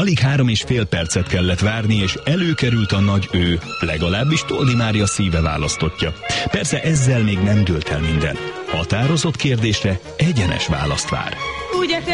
Alig 3,5 percet kellett várni, és előkerült a nagy ő, legalábbis Toldi Mária szíve választottja. Persze ezzel még nem dőlt el minden. Határozott kérdésre egyenes választ vár. Ugye